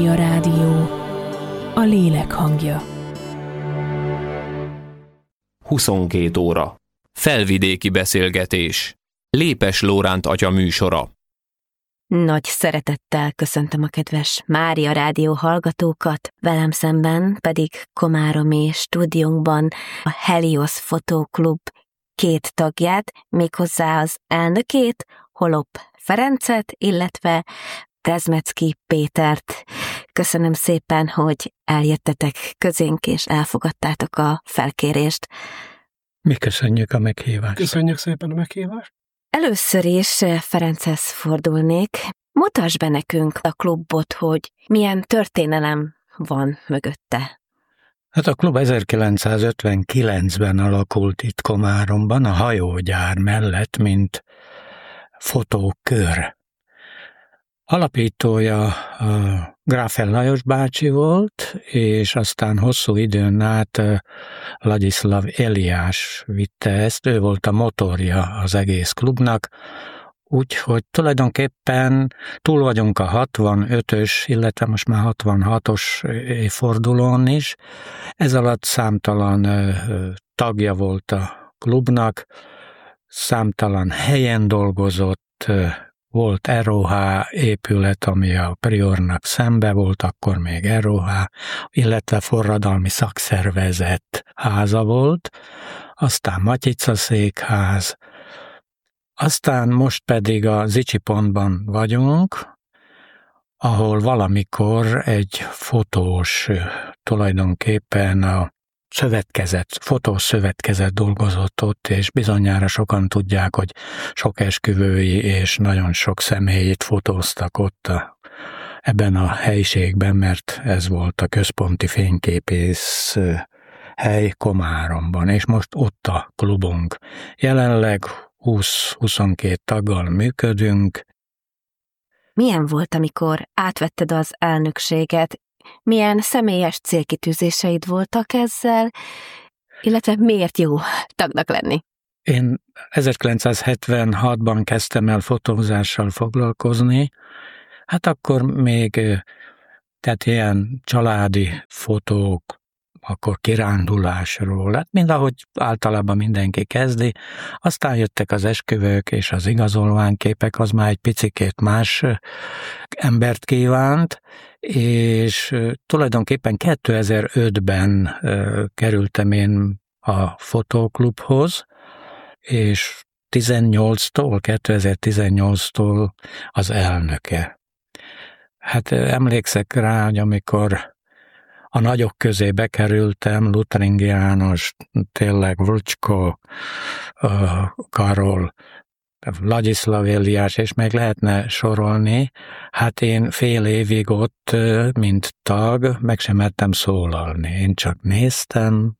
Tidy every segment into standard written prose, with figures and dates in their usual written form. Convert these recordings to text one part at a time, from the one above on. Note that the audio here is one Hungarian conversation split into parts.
A rádió, a lélek hangja. 22 óra. Felvidéki beszélgetés. Lépes Lóránt atya műsora. Nagy szeretettel köszöntöm a kedves Mária Rádió hallgatókat, velem szemben pedig komáromi stúdiónkban a Helios Fotóklub 2 tagját, méghozzá az elnökét, Holop Ferencet, illetve Dezmecki Pétert. Köszönöm szépen, hogy eljöttetek közénk és elfogadtátok a felkérést. Mi köszönjük a meghívást. Köszönjük szépen a meghívást. Először is Ferenchez fordulnék. Mutasd be nekünk a klubot, hogy milyen történelem van mögötte. Hát a klub 1959-ben alakult itt Komáromban, a hajógyár mellett, mint fotókör. Alapítója a Gráfen Lajos bácsi volt, és aztán hosszú időn át Ladislav Eliás vitte ezt, ő volt a motorja az egész klubnak, úgyhogy tulajdonképpen túl vagyunk a 65-ös, illetve most már 66-os évfordulón is. Ez alatt számtalan tagja volt a klubnak, számtalan helyen dolgozott, volt ROH épület, ami a Priornak szembe volt, akkor még ROH, illetve forradalmi szakszervezet háza volt, aztán Matyica székház, aztán most pedig a Zichy pontban vagyunk, ahol valamikor egy fotós tulajdonképpen a fotószövetkezet dolgozott ott, és bizonyára sokan tudják, hogy sok esküvői és nagyon sok személyt fotóztak ott ebben a helyiségben, mert ez volt a központi fényképész hely Komáromban, és most ott a klubunk. Jelenleg 20-22 taggal működünk. Milyen volt, amikor átvetted az elnökséget? Milyen személyes célkitűzéseid voltak ezzel, illetve miért jó tagnak lenni? Én 1976-ban kezdtem el fotózással foglalkozni, hát akkor még tehát ilyen családi fotók, akkor kirándulásról, hát mind ahogy általában mindenki kezdi, aztán jöttek az esküvők és az igazolványképek, az már egy picikét más embert kívánt, és tulajdonképpen 2005-ben kerültem én a fotóklubhoz, és 2018-tól az elnöke. Hát emlékszek rá, hogy amikor a nagyok közé bekerültem, Lutring János, tényleg Vrucsko, Karol, Ladislav Eliás, és még lehetne sorolni. Hát én fél évig ott, mint tag, meg sem mertem szólalni. Én csak néztem,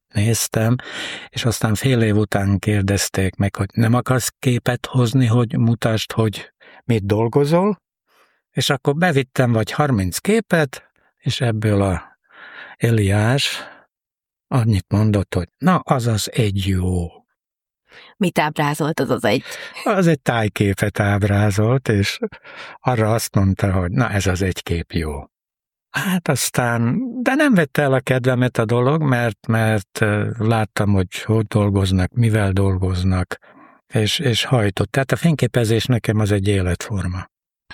és aztán fél év után kérdezték meg, hogy nem akarsz képet hozni, hogy mutasd, hogy mit dolgozol? És akkor bevittem vagy 30 képet, és ebből a Eliás annyit mondott, hogy na, az az egy jó. Mit ábrázolt az egy? Az egy tájképet ábrázolt, és arra azt mondta, hogy na, ez az egy kép jó. Hát aztán, de nem vette el a kedvemet a dolog, mert láttam, hogy dolgoznak, mivel dolgoznak, és hajtott. Tehát a fényképezés nekem az egy életforma.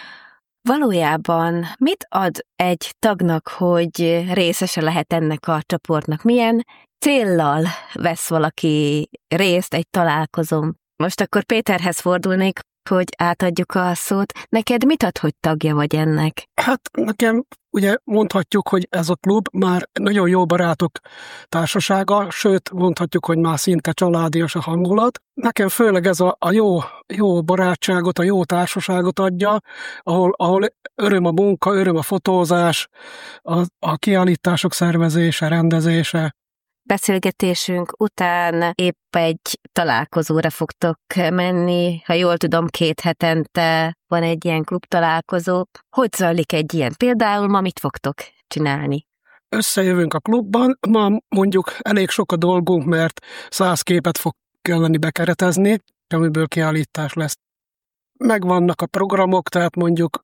Valójában mit ad egy tagnak, hogy részese lehet ennek a csoportnak? Milyen céllal vesz valaki részt egy találkozón? Most akkor Péterhez fordulnék, hogy átadjuk a szót. Neked mit ad, hogy tagja vagy ennek? Hát nekem ugye mondhatjuk, hogy ez a klub már nagyon jó barátok társasága, sőt mondhatjuk, hogy már szinte családias a hangulat. Nekem főleg ez a jó barátságot, a jó társaságot adja, ahol öröm a munka, öröm a fotózás, a kiállítások szervezése, rendezése. Beszélgetésünk után épp egy találkozóra fogtok menni, ha jól tudom, 2 hetente van egy ilyen klubtalálkozó. Hogy zajlik egy ilyen? Például ma mit fogtok csinálni? Összejövünk a klubban, ma mondjuk elég sok a dolgunk, mert 100 képet fog kelleni bekeretezni, amiből kiállítás lesz. Megvannak a programok, tehát mondjuk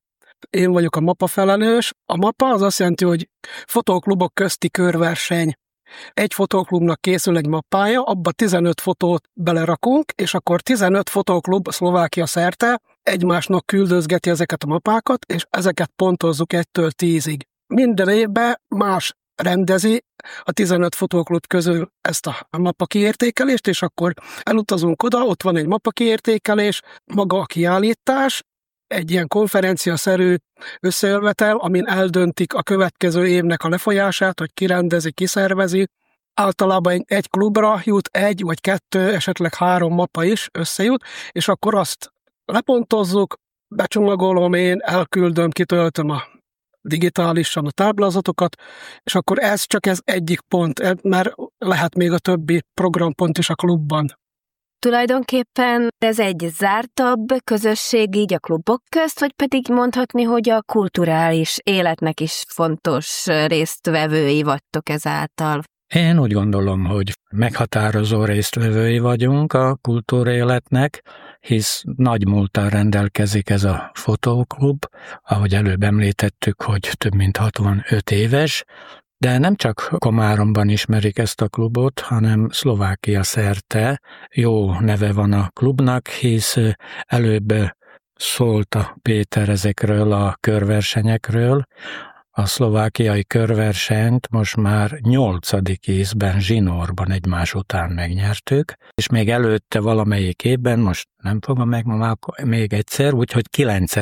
én vagyok a mappa felelős. A mappa az azt jelenti, hogy fotóklubok közti körverseny. Egy fotóklubnak készül egy mappája, abba 15 fotót belerakunk, és akkor 15 fotóklub Szlovákia szerte egymásnak küldözgeti ezeket a mappákat, és ezeket pontozzuk 1-től 10-ig. Minden évben más rendezi a 15 fotóklub közül ezt a mappa kiértékelést, és akkor elutazunk oda, ott van egy mappa kiértékelés, maga a kiállítás, egy ilyen konferenciaszerű összejövetel, amin eldöntik a következő évnek a lefolyását, hogy ki rendezi, ki szervezi. Általában egy klubra jut 1 vagy 2, esetleg 3 mappa is összejut, és akkor azt lepontozzuk, becsomagolom én, elküldöm, kitöltöm a digitálisan a táblázatokat, és akkor ez egyik pont, mert lehet még a többi programpont is a klubban. Tulajdonképpen ez egy zártabb közösség így a klubok közt, vagy pedig mondhatni, hogy a kulturális életnek is fontos résztvevői vagytok ezáltal? Én úgy gondolom, hogy meghatározó résztvevői vagyunk a kultúréletnek, hisz nagy múlttal rendelkezik ez a fotóklub, ahogy előbb említettük, hogy több mint 65 éves, de nem csak Komáromban ismerik ezt a klubot, hanem Szlovákia szerte jó neve van a klubnak, hisz előbb szólt a Péter ezekről a körversenyekről. A szlovákiai körversenyt most már 8. ízben zsinórban egymás után megnyertük, és még előtte valamelyik évben, most nem fogom megmondani még egyszer, úgyhogy 9.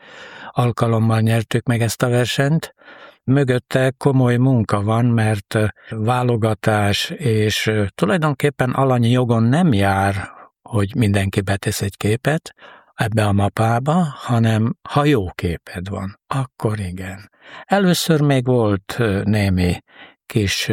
alkalommal nyertük meg ezt a versenyt. Mögötte komoly munka van, mert válogatás, és tulajdonképpen alanyi jogon nem jár, hogy mindenki betesz egy képet ebbe a mappába, hanem ha jó képed van, akkor igen. Először még volt némi kis,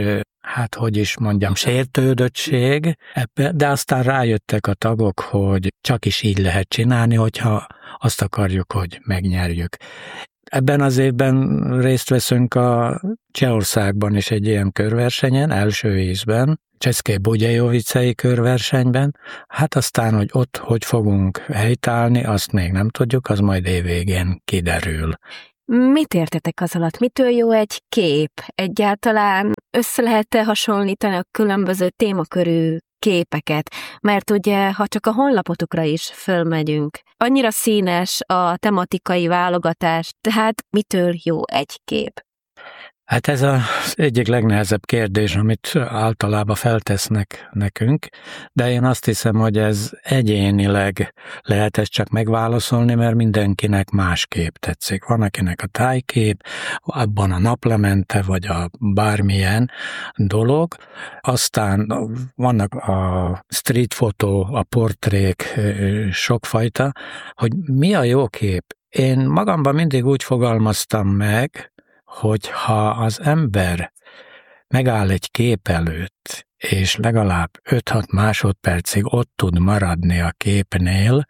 sértődöttség ebbe, de aztán rájöttek a tagok, hogy csak is így lehet csinálni, hogyha azt akarjuk, hogy megnyerjük. Ebben az évben részt veszünk a Csehországban is egy ilyen körversenyen, első ízben, České Budějovicei körversenyben. Hát aztán, hogy ott hogy fogunk helytállni, azt még nem tudjuk, az majd évvégén kiderül. Mit értetek az alatt? Mitől jó egy kép? Egyáltalán össze lehet-e hasonlítani a különböző témakörű képeket? Mert ugye, ha csak a honlapotokra is fölmegyünk, annyira színes a tematikai válogatás, tehát mitől jó egy kép? Hát ez az egyik legnehezebb kérdés, amit általában feltesznek nekünk, de én azt hiszem, hogy ez egyénileg lehet ezt csak megválaszolni, mert mindenkinek más kép tetszik. Van, akinek a tájkép, abban a naplemente, vagy a bármilyen dolog. Aztán vannak a street fotó, a portrék, sokfajta, hogy mi a jó kép. Én magamban mindig úgy fogalmaztam meg, hogy ha az ember megáll egy kép előtt, és legalább 5-6 másodpercig ott tud maradni a képnél,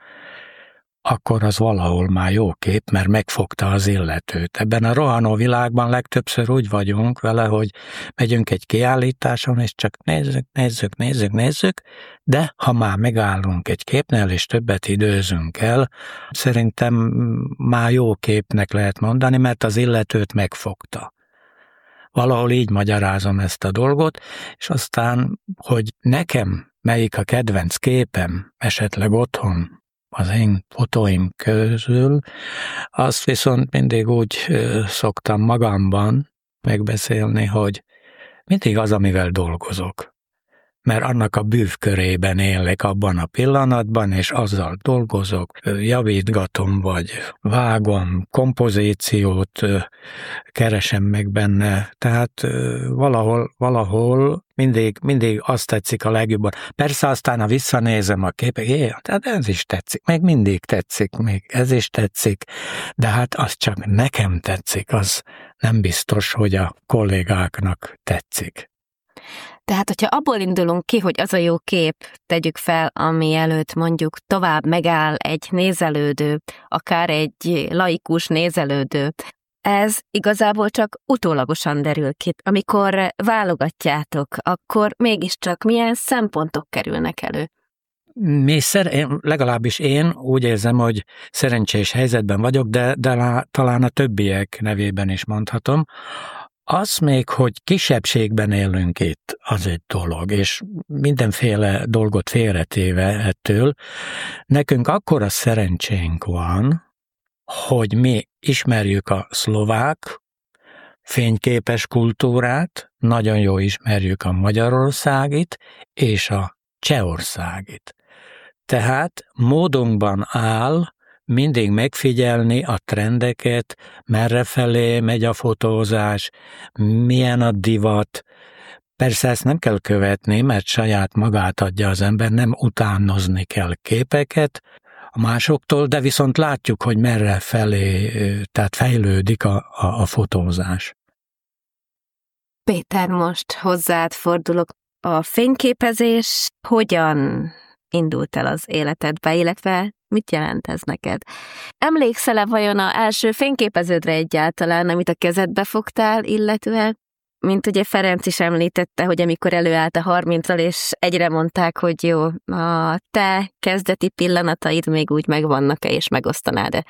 akkor az valahol már jó kép, mert megfogta az illetőt. Ebben a rohanó világban legtöbbször úgy vagyunk vele, hogy megyünk egy kiállításon, és csak nézzük, de ha már megállunk egy képnél, és többet időzünk el, szerintem már jó képnek lehet mondani, mert az illetőt megfogta. Valahol így magyarázom ezt a dolgot, és aztán, hogy nekem melyik a kedvenc képem, esetleg otthon, az én fotóim közül, azt viszont mindig úgy szoktam magamban megbeszélni, hogy mindig az, amivel dolgozok. Mert annak a bűvkörében élek abban a pillanatban, és azzal dolgozok, javítgatom, vagy vágom, kompozíciót keresem meg benne. Tehát valahol mindig azt tetszik a legjobban. Persze aztán, ha visszanézem a képek, tehát ez is tetszik, még mindig tetszik, még ez is tetszik, de hát az csak nekem tetszik, az nem biztos, hogy a kollégáknak tetszik. Tehát, hogyha abból indulunk ki, hogy az a jó kép, tegyük fel, ami előtt mondjuk tovább megáll egy nézelődő, akár egy laikus nézelődő, ez igazából csak utólagosan derül ki. Amikor válogatjátok, akkor mégiscsak milyen szempontok kerülnek elő? legalábbis én úgy érzem, hogy szerencsés helyzetben vagyok, de talán a többiek nevében is mondhatom. Az még, hogy kisebbségben élünk itt, az egy dolog, és mindenféle dolgot félretéve ettől, nekünk akkora szerencsénk van, hogy mi ismerjük a szlovák fényképes kultúrát, nagyon jól ismerjük a magyarországit és a csehországit. Tehát módunkban áll mindig megfigyelni a trendeket, merrefelé megy a fotózás, milyen a divat. Persze ezt nem kell követni, mert saját magát adja az ember, nem utánozni kell képeket a másoktól, de viszont látjuk, hogy merrefelé, tehát fejlődik a fotózás. Péter, most hozzád fordulok. A fényképezés hogyan indult el az életedbe, illetve mit jelent ez neked? Emlékszel-e vajon az első fényképeződre egyáltalán, amit a kezedbe fogtál, illetve, mint ugye Ferenc is említette, hogy amikor előállt a 30-al, és egyre mondták, hogy jó, a te kezdeti pillanataid még úgy megvannak-e, és megosztanád-e?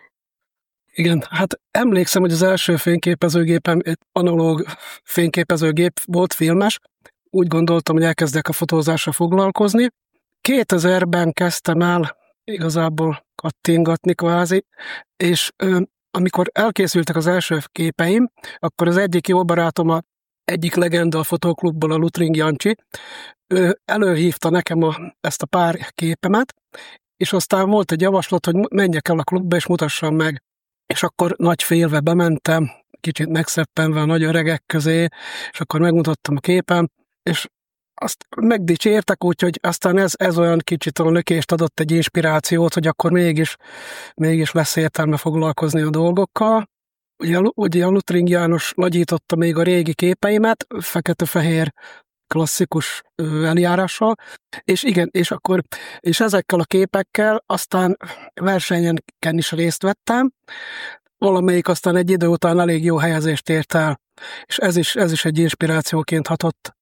Igen, hát emlékszem, hogy az első fényképezőgépem egy analóg fényképezőgép volt, filmes. Úgy gondoltam, hogy elkezdek a fotózásra foglalkozni. 2000-ben kezdtem el igazából kattingatni kvázi, és amikor elkészültek az első képeim, akkor az egyik jó barátom, egyik legenda a fotóklubból, a Lutring Jancsi, ő előhívta nekem ezt a pár képemet, és aztán volt egy javaslat, hogy menjek el a klubba, és mutassam meg. És akkor nagy félve bementem, kicsit megszeppenve a nagy öregek közé, és akkor megmutattam a képem, és azt megdicsértek, úgyhogy aztán ez olyan kicsit a lökést adott, egy inspirációt, hogy akkor mégis lesz értelme foglalkozni a dolgokkal. Ugye a Lutring János nagyította még a régi képeimet, fekete-fehér klasszikus eljárással, és igen, és ezekkel a képekkel aztán versenyeken is részt vettem, valamelyik aztán egy idő után elég jó helyezést ért el, és ez is egy inspirációként hatott.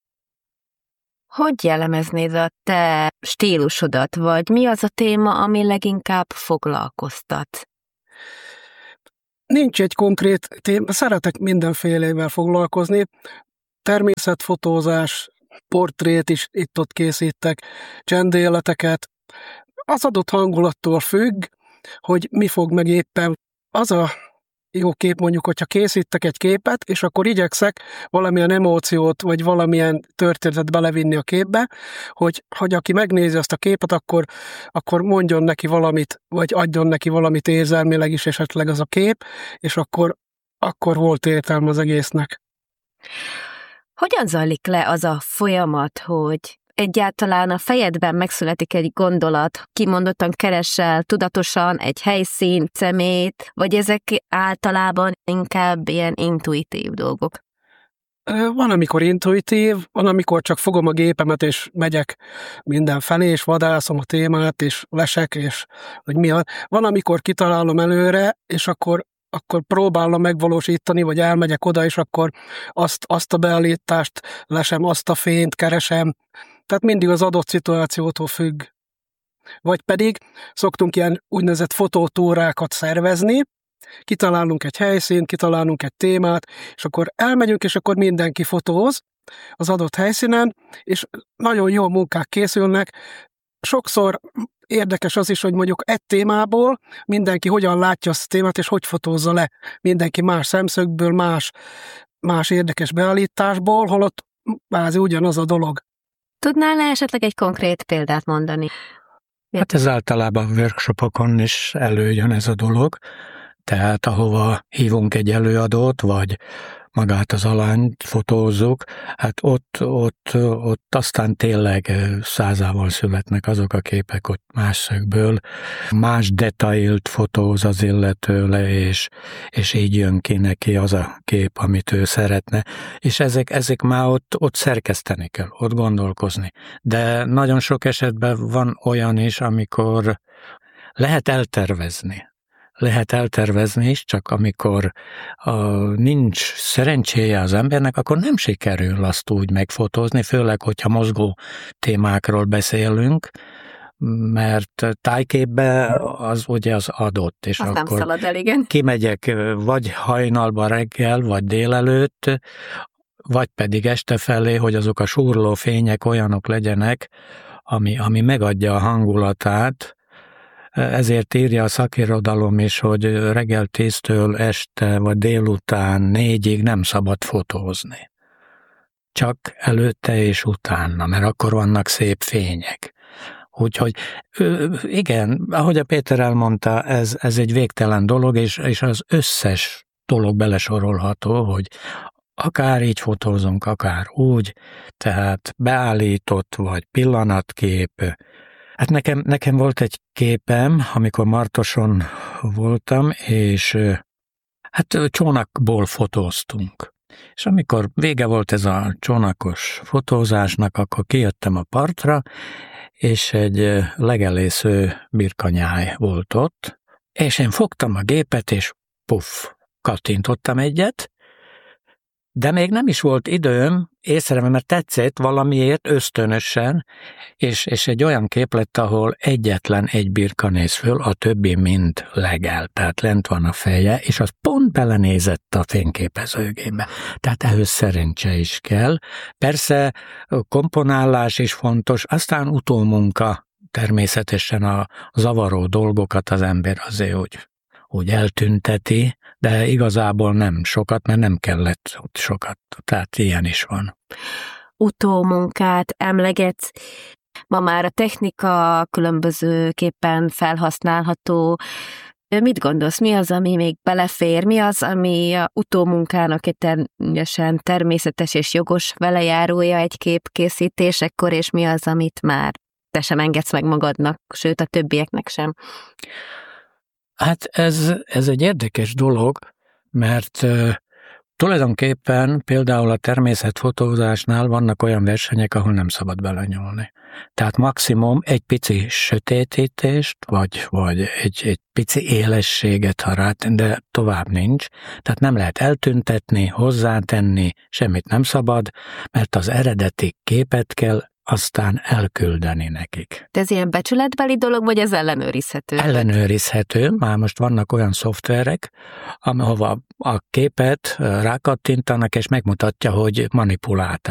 Hogy jellemeznéd a te stílusodat, vagy mi az a téma, ami leginkább foglalkoztat? Nincs egy konkrét téma, szeretek mindenfélével foglalkozni, természetfotózás, portrét is itt-ott készítek, csendéleteket. Az adott hangulattól függ, hogy mi fog meg éppen. Az a jó kép, mondjuk, hogyha készítek egy képet, és akkor igyekszek valamilyen emóciót, vagy valamilyen történetet belevinni a képbe, hogy aki megnézi azt a képet, akkor mondjon neki valamit, vagy adjon neki valamit érzelmileg is esetleg az a kép, és akkor volt értelme az egésznek. Hogyan zajlik le az a folyamat, hogy egyáltalán a fejedben megszületik egy gondolat, kimondottan keresel tudatosan egy helyszínt, szemét, vagy ezek általában inkább ilyen intuitív dolgok? Van, amikor intuitív, van, amikor csak fogom a gépemet, és megyek mindenfelé, és vadászom a témát, és lesek, és hogy mi a... Van, amikor kitalálom előre, és akkor próbálom megvalósítani, vagy elmegyek oda, és akkor azt a beállítást lesem, azt a fényt keresem. Tehát mindig az adott szituációtól függ. Vagy pedig szoktunk ilyen úgynevezett fotótúrákat szervezni, kitalálunk egy helyszínt, kitalálunk egy témát, és akkor elmegyünk, és akkor mindenki fotóz az adott helyszínen, és nagyon jó munkák készülnek. Sokszor érdekes az is, hogy mondjuk egy témából mindenki hogyan látja azt a témát, és hogy fotózza le. Mindenki más szemszögből, más érdekes beállításból, holott kvázi ugyanaz a dolog. Tudnál esetleg egy konkrét példát mondani? Hát ez általában workshopokon is előjön ez a dolog, tehát ahova hívunk egy előadót, vagy magát az alányt fotózzuk, hát ott aztán tényleg százával születnek azok a képek, ott más szögből, más detailt fotóz az illető le, és így jön ki neki az a kép, amit ő szeretne, és ezek már ott szerkeszteni kell, ott gondolkozni. De nagyon sok esetben van olyan is, amikor lehet eltervezni is, csak amikor nincs szerencséje az embernek, akkor nem sikerül azt úgy megfotózni, főleg, hogyha mozgó témákról beszélünk, mert tájképbe az ugye az adott, és azt akkor nem szalad el, igen. kimegyek vagy hajnalba reggel, vagy délelőtt, vagy pedig este felé, hogy azok a súrló fények olyanok legyenek, ami megadja a hangulatát. Ezért írja a szakirodalom is, hogy reggel 10-től este vagy délután 4-ig nem szabad fotózni. Csak előtte és utána, mert akkor vannak szép fények. Úgyhogy igen, ahogy a Péter elmondta, ez egy végtelen dolog, és az összes dolog belesorolható, hogy akár így fotózunk, akár úgy, tehát beállított vagy pillanatkép. Hát nekem volt egy képem, amikor Martoson voltam, és hát csónakból fotóztunk. És amikor vége volt ez a csónakos fotózásnak, akkor kijöttem a partra, és egy legelésző birkanyáj volt ott, és én fogtam a gépet, és puff, kattintottam egyet, de még nem is volt időm észrevenni, mert tetszett valamiért ösztönösen, és egy olyan kép lett, ahol egyetlen egy birka néz föl, a többi mind legel, tehát lent van a feje, és az pont belenézett a fényképezőgébe. Tehát ehhez szerencse is kell. Persze komponálás is fontos, aztán utómunka, természetesen a zavaró dolgokat az ember azért úgy eltünteti, de igazából nem sokat, mert nem kellett ott sokat. Tehát ilyen is van. Utómunkát emlegetsz. Ma már a technika különbözőképpen felhasználható. Mit gondolsz, mi az, ami még belefér? Mi az, ami a utómunkának egy teljesen természetes és jogos velejárója egy kép készítésekor, és mi az, amit már te sem engedsz meg magadnak, sőt a többieknek sem? Hát ez egy érdekes dolog, mert tulajdonképpen például a természetfotózásnál vannak olyan versenyek, ahol nem szabad belenyúlni. Tehát maximum egy pici sötétítést, vagy egy pici élességet, de tovább nincs. Tehát nem lehet eltüntetni, hozzátenni, semmit nem szabad, mert az eredeti képet kell aztán elküldeni nekik. De ez ilyen becsületbeli dolog, vagy ez ellenőrizhető? Ellenőrizhető, már most vannak olyan szoftverek, ahova a képet rákattintanak, és megmutatja, hogy manipulálták.